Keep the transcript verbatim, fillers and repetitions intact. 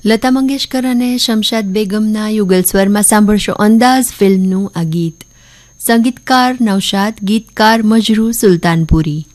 લતા મંગેશકર અને શમશાદ બેગમના યુગલ સ્વરમાં સાંભળશો અંદાઝ ફિલ્મનું આ ગીત. સંગીતકાર નૌશાદ, ગીતકાર મજરૂ સુલતાનપુરી.